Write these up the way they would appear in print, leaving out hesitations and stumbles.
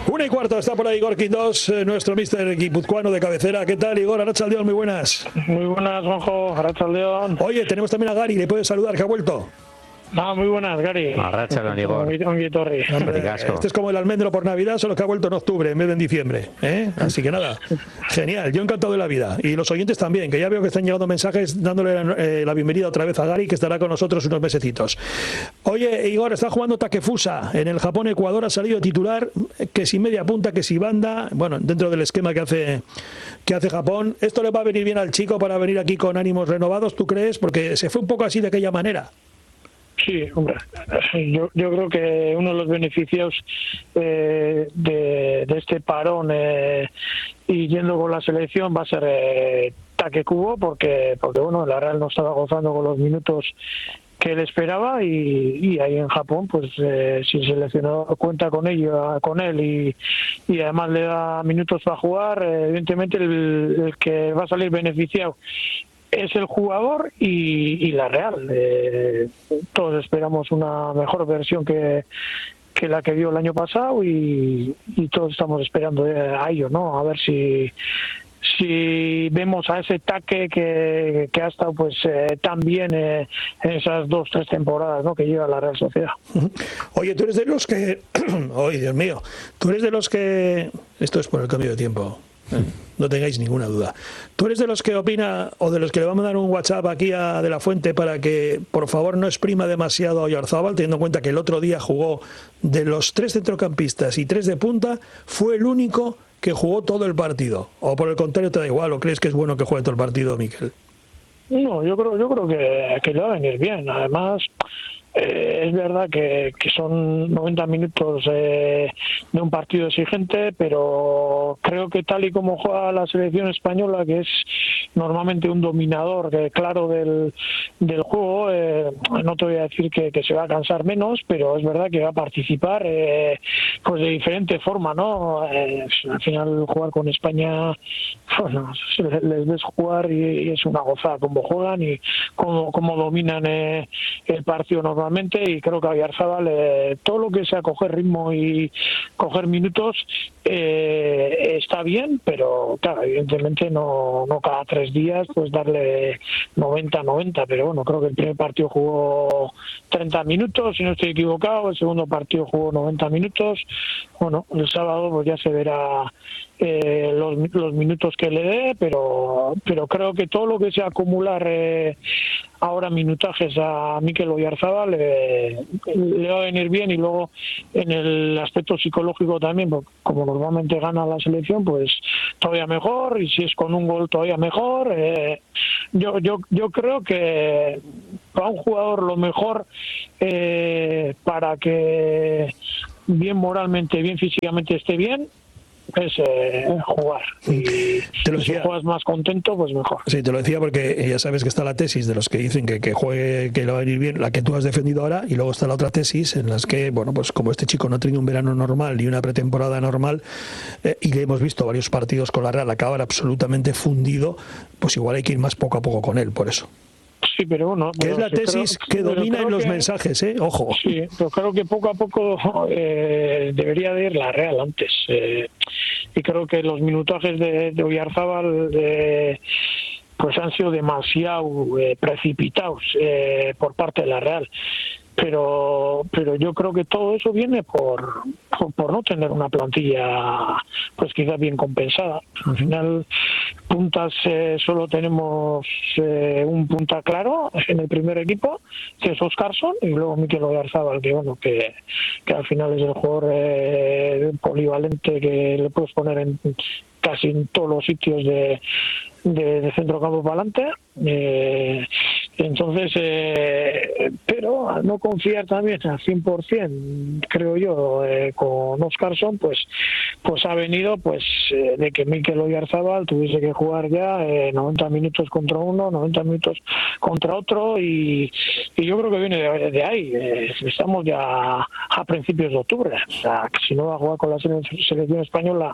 1:15, está por ahí Igor Quindós, nuestro míster guipuzcoano de cabecera. ¿Qué tal, Igor? Arratsaldeon, muy buenas. Muy buenas, Juanjo. Arratsaldeon. Oye, tenemos también a Gary, le puedes saludar, que ha vuelto. Muy buenas, Gary. Arratsaldeon, Igor. Este es como el almendro por Navidad, solo que ha vuelto en octubre en vez de en diciembre, ¿eh? Así que nada, genial, yo encantado de la vida. Y los oyentes también, que ya veo que están llegando mensajes dándole la bienvenida otra vez a Gary, que estará con nosotros unos mesecitos. Oye, Igor, está jugando Takefusa en el Japón-Ecuador, ha salido titular, que si media punta, que si banda, bueno, dentro del esquema que hace Japón. ¿Esto le va a venir bien al chico para venir aquí con ánimos renovados, tú crees? Porque se fue un poco así de aquella manera. Sí, hombre, yo creo que uno de los beneficios de este parón y yendo con la selección va a ser Take Kubo, porque bueno, la Real no estaba gozando con los minutos que él esperaba y ahí en Japón, pues si el seleccionador cuenta con él y además le da minutos para jugar, evidentemente el que va a salir beneficiado es el jugador y la Real. Todos esperamos una mejor versión que la que dio el año pasado y todos estamos esperando a ello, ¿no? A ver si vemos a ese Take que ha estado pues tan bien en esas 2-3 temporadas, ¿no?, que lleva la Real Sociedad. Oye, tú eres de los que ¡ay, Dios mío! Tú eres de los que, esto es por el cambio de tiempo, no tengáis ninguna duda. ¿Tú eres de los que opina o de los que le va a mandar un WhatsApp aquí a De La Fuente para que por favor no exprima demasiado a Oyarzábal, teniendo en cuenta que el otro día jugó de los 3 centrocampistas y 3 de punta, fue el único que jugó todo el partido? ¿O por el contrario te da igual o crees que es bueno que juegue todo el partido, Miquel? No, yo creo que le va a venir bien. Además, es verdad que son 90 minutos de un partido exigente, pero creo que tal y como juega la selección española, que es normalmente un dominador claro del juego, no te voy a decir que se va a cansar menos, pero es verdad que va a participar pues de diferente forma, ¿no? Al final jugar con España, bueno, les ves jugar y es una gozada cómo juegan y cómo dominan el partido normalmente, y creo que a Oyarzábal todo lo que sea coger ritmo y coger minutos está bien, pero claro, evidentemente no cada 3 días pues darle 90, pero bueno, creo que el primer partido jugó 30 minutos, si no estoy equivocado, el segundo partido jugó 90 minutos, bueno, el sábado pues ya se verá los minutos que le dé, pero creo que todo lo que sea acumular ahora minutajes a Mikel Oyarzábal le va a venir bien, y luego en el aspecto psicológico también, porque como normalmente gana la selección, pues todavía mejor, y si es con un gol todavía mejor. Yo creo que para un jugador lo mejor para que bien moralmente, bien físicamente esté bien, es jugar, y si juegas más contento, pues mejor. Sí, te lo decía porque ya sabes que está la tesis de los que dicen que juegue, que le va a venir bien, la que tú has defendido ahora, y luego está la otra tesis en las que, bueno, pues como este chico no ha tenido un verano normal ni una pretemporada normal, y que hemos visto varios partidos con la Real acabar absolutamente fundido, pues igual hay que ir más poco a poco con él, por eso. Sí, pero bueno, que es la tesis que domina en los mensajes, ojo. Sí, pero creo que poco a poco debería de ir la Real antes, y creo que los minutajes de Oyarzábal pues han sido demasiado precipitados por parte de la Real. Pero yo creo que todo eso viene por no tener una plantilla pues quizás bien compensada. Al final, puntas solo tenemos un punta claro en el primer equipo, que es Óscarson, y luego Mikel Oyarzábal, que bueno, que al final es el jugador polivalente que le puedes poner en casi en todos los sitios de centrocampo para adelante. Entonces, pero al no confiar también al 100%, creo yo, con Óscarson, pues ha venido pues de que Mikel Oyarzábal tuviese que jugar ya 90 minutos contra uno, 90 minutos contra otro, y yo creo que viene de ahí. Estamos ya a principios de octubre, o sea, que si no va a jugar con la selección española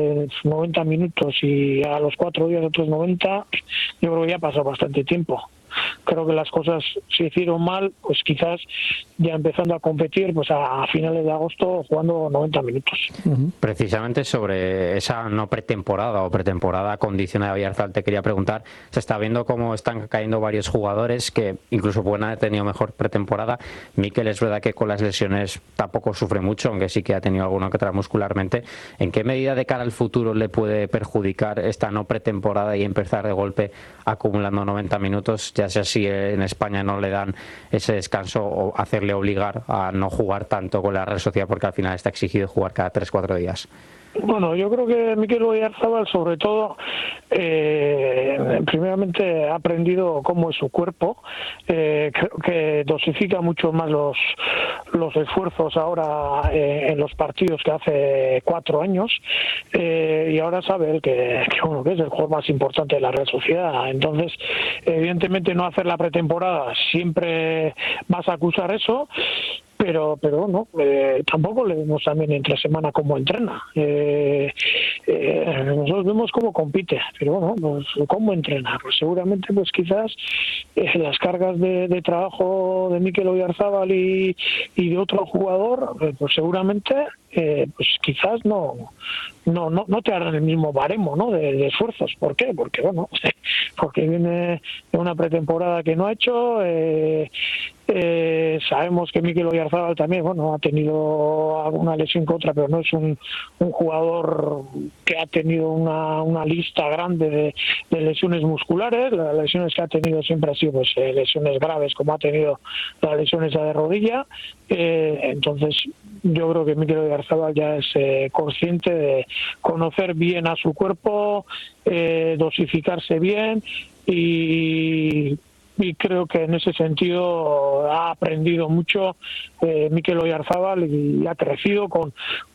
90 minutos y a los 4 días otros 90, yo creo que ya ha pasado bastante tiempo. creo que las cosas se hicieron mal, pues quizás ya empezando a competir pues a finales de agosto jugando 90 minutos. Precisamente sobre esa no pretemporada o pretemporada condiciona de Oyarzabal te quería preguntar, se está viendo cómo están cayendo varios jugadores que incluso pueden haber tenido mejor pretemporada. Mikel es verdad que con las lesiones tampoco sufre mucho, aunque sí que ha tenido alguna que otra muscularmente. ¿En qué medida de cara al futuro le puede perjudicar esta no pretemporada y empezar de golpe acumulando 90 minutos, ya sea si en España no le dan ese descanso o hacerle obligar a no jugar tanto con la Real Sociedad porque al final está exigido jugar cada 3-4 días? Bueno, yo creo que Mikel Oyarzabal sobre todo primeramente ha aprendido cómo es su cuerpo, creo que dosifica mucho más los esfuerzos ahora en los partidos que hace 4 años, y ahora sabe él que es el jugador más importante de la Real Sociedad. Entonces evidentemente no hacer la pretemporada siempre vas a acusar eso, pero no, tampoco le vemos también entre semana cómo entrena. Nosotros vemos cómo compite, pero bueno, pues cómo entrena. Pues seguramente, pues quizás las cargas de trabajo de Mikel Oyarzabal y de otro jugador, pues seguramente, pues quizás no te harán el mismo baremo, ¿no? de esfuerzos. ¿Por qué? Porque bueno, porque viene de una pretemporada que no ha hecho. Sabemos que Mikel Oyarzabal también, bueno, ha tenido alguna lesión que otra, pero no es un jugador que ha tenido una lista grande de lesiones musculares. Las lesiones que ha tenido siempre han sido pues lesiones graves, como ha tenido las lesiones de rodilla. Entonces yo creo que Mikel Oyarzabal ya es consciente de conocer bien a su cuerpo, dosificarse bien y creo que en ese sentido ha aprendido mucho Mikel Oyarzabal y ha crecido con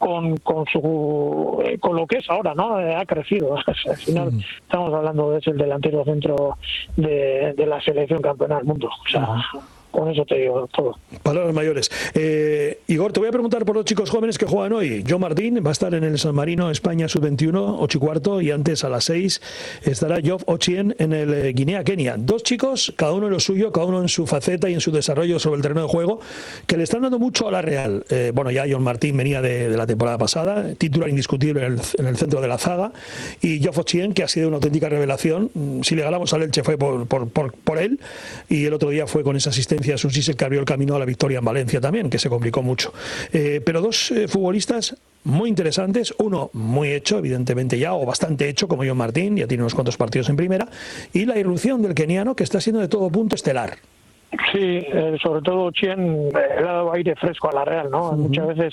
lo que es ahora, ¿no? Ha crecido. Al final estamos hablando de ser el delantero centro de la selección campeona del mundo. O sea, con eso te digo todo. Palabras mayores. Igor, te voy a preguntar por los chicos jóvenes que juegan hoy. John Martín va a estar en el San Marino, España Sub-21, 8:15, y antes a las 6 estará Geoff Ochieng en el Guinea-Kenia. 2 chicos, cada uno en lo suyo, cada uno en su faceta y en su desarrollo sobre el terreno de juego, que le están dando mucho a la Real. Bueno, ya John Martín venía de la temporada pasada, titular indiscutible en el centro de la zaga, y Geoff Ochieng, que ha sido una auténtica revelación. Si le ganamos al Elche fue por él, y el otro día fue con esa asistencia a Susi, que abrió el camino a la victoria en Valencia también, que se complicó mucho. Pero 2 futbolistas muy interesantes, uno muy hecho, evidentemente ya, o bastante hecho, como John Martín, ya tiene unos cuantos partidos en primera, y la irrupción del keniano, que está siendo de todo punto estelar. Sí, sobre todo Ochieng le ha dado aire fresco a la Real, ¿no? Muchas veces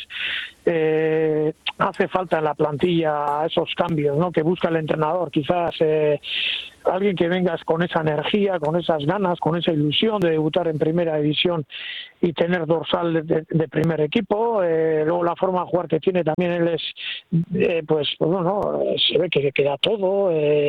hace falta en la plantilla esos cambios, ¿no? Que busca el entrenador, quizás alguien que vengas con esa energía, con esas ganas, con esa ilusión de debutar en primera división y tener dorsal de primer equipo. Luego la forma de jugar que tiene también él es, pues bueno, se ve que da todo,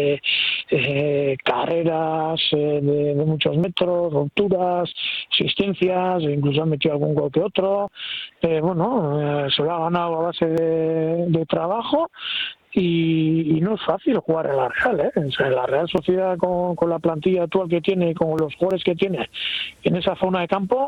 carreras de muchos metros, rupturas, asistencias, incluso ha metido algún gol que otro. Bueno, se lo ha ganado a base de trabajo. Y no es fácil jugar en la Real, O sea, en la Real Sociedad con la plantilla actual que tiene y con los jugadores que tiene en esa zona de campo,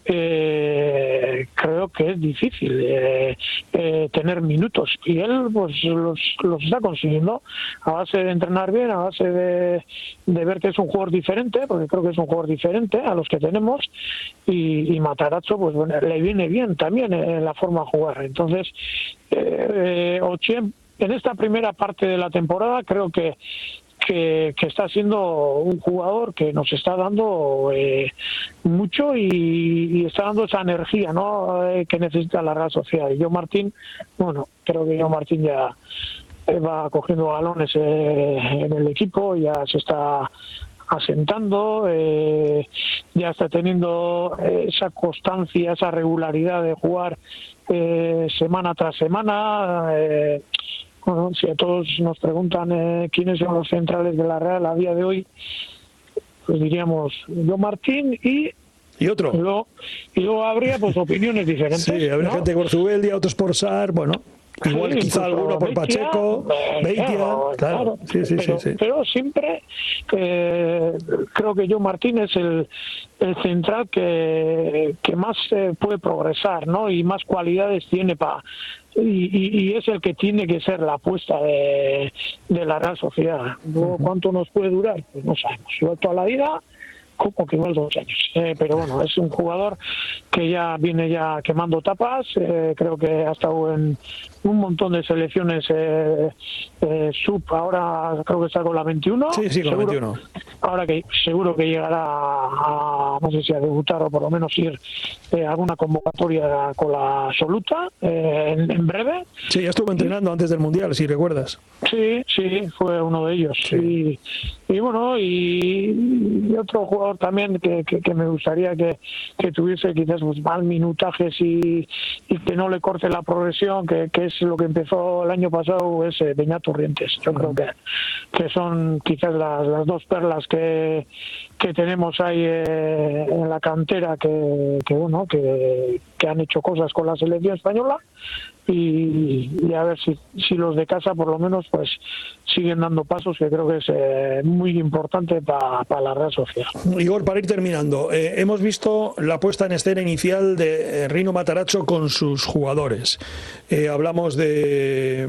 creo que es difícil tener minutos, y él pues los está consiguiendo a base de entrenar bien, a base de ver que es un jugador diferente, porque creo que es un jugador diferente a los que tenemos, y Matarazzo pues bueno, le viene bien también en la forma de jugar. Entonces Ochieng en esta primera parte de la temporada creo que está siendo un jugador que nos está dando mucho y está dando esa energía, ¿no? Que necesita la Real Sociedad. Y John Martín, bueno, creo que John Martín ya va cogiendo balones en el equipo, ya se está asentando, ya está teniendo esa constancia, esa regularidad de jugar semana tras semana. Bueno, si a todos nos preguntan quiénes son los centrales de la Real a día de hoy, pues diríamos John Martín y otro. Y luego habría pues opiniones diferentes. Sí, habría gente por Zubeldia, otros por Sar, bueno. Igual sí, quizá alguno por Pacheco, Beitia, claro. Sí, pero siempre creo que Joe Martín es el central que más puede progresar, ¿no? Y más cualidades tiene y es el que tiene que ser la apuesta de la Real Sociedad. ¿Cuánto nos puede durar? Pues no sabemos. Igual toda la vida, como que igual 2 años. Pero bueno, es un jugador que ya viene ya quemando tapas. Creo que ha estado en un montón de selecciones sub. Ahora creo que está con la 21. Sí, con la 21. Ahora que seguro que llegará a, no sé si a debutar o por lo menos ir a alguna convocatoria con la absoluta en breve. Sí, ya estuvo entrenando antes del Mundial, si recuerdas. Sí, fue uno de ellos. Sí. Y bueno, y otro jugador también que me gustaría que tuviese quizás más minutajes y que no le corte la progresión, que es lo que empezó el año pasado, es Beñat Torrientes. Yo creo que son quizás las dos perlas que tenemos ahí en la cantera que han hecho cosas con la selección española y a ver si los de casa por lo menos pues siguen dando pasos, que creo que es muy importante para la Real Sociedad. Igor, para ir terminando, hemos visto la puesta en escena inicial de Rino Matarazzo con sus jugadores. Hablamos de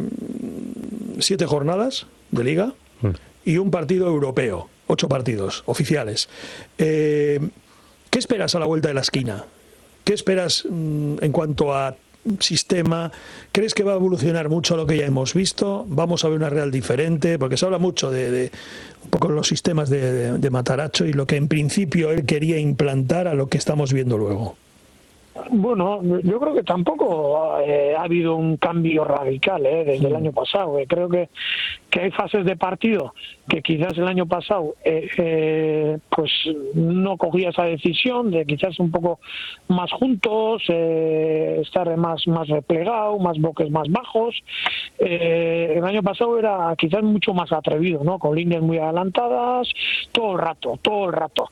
7 jornadas de Liga y un partido europeo, 8 partidos oficiales. ¿Qué esperas a la vuelta de la esquina? ¿Qué esperas en cuanto a sistema? ¿Crees que va a evolucionar mucho lo que ya hemos visto? ¿Vamos a ver una Real diferente? Porque se habla mucho de un poco los sistemas de Matarazzo y lo que en principio él quería implantar a lo que estamos viendo luego. Bueno, yo creo que tampoco ha habido un cambio radical desde el año pasado. Creo que hay fases de partido que quizás el año pasado pues no cogía esa decisión de quizás un poco más juntos, estar más replegado, más bloques más bajos. El año pasado era quizás mucho más atrevido, ¿no? Con líneas muy adelantadas, todo el rato.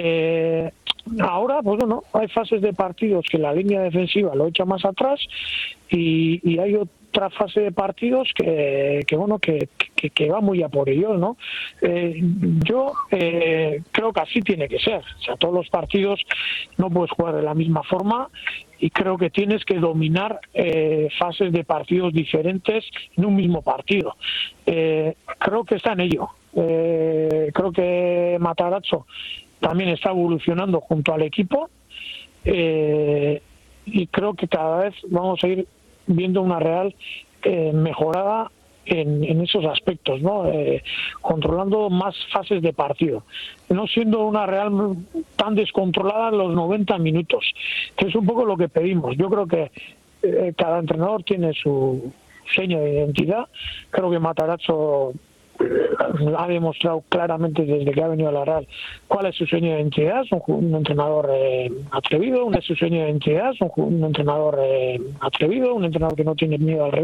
Ahora, pues bueno, hay fases de partidos que la línea defensiva lo echa más atrás y hay otra fase de partidos que va muy a por ellos, ¿no? Yo creo que así tiene que ser. O sea, todos los partidos no puedes jugar de la misma forma y creo que tienes que dominar fases de partidos diferentes en un mismo partido. Creo que está en ello. Creo que Matarazzo también está evolucionando junto al equipo y creo que cada vez vamos a ir viendo una Real mejorada en esos aspectos, ¿no? Controlando más fases de partido, no siendo una Real tan descontrolada en los 90 minutos, que es un poco lo que pedimos. Yo creo que cada entrenador tiene su seña de identidad. Creo que Matarazzo ha demostrado claramente desde que ha venido a la Real cuál es su sueño de identidad. Es un entrenador atrevido, un entrenador que no tiene miedo al